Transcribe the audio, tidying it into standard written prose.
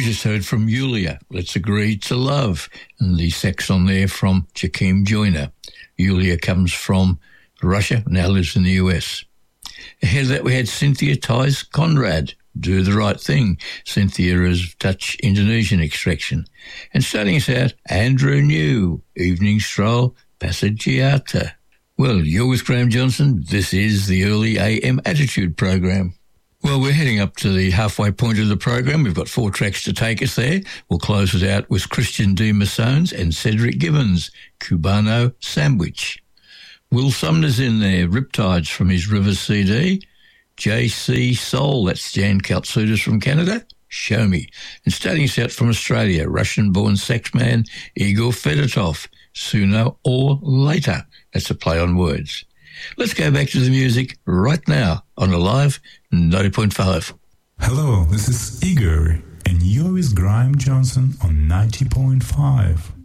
We just heard from Yulia, Let's Agree to Love, and the sax on there from Joachim Joyner. Yulia comes from Russia, now lives in the US. Ahead of that we had Cynthia Thijs Conrad, Do the Right Thing. Cynthia is Dutch Indonesian extraction. And starting us out, Andrew New, Evening Stroll, Passeggiata. Well, you're with Graham Johnson. This is the Early AM Attitude program. Well, we're heading up to the halfway point of the program. We've got 4 tracks to take us there. We'll close it out with Christian D. Massones and Cedric Gibbons, Cubano Sandwich. Will Sumner's in there, Riptides from his River CD. JC Soul, that's Jan Kaltsoutis from Canada, Show Me. And starting us out from Australia, Russian-born saxman Igor Fedotov, Sooner or Later. That's a play on words. Let's go back to the music right now on Alive 90.5. Hello, this is Igor, and you're with Graham Johnson on 90.5.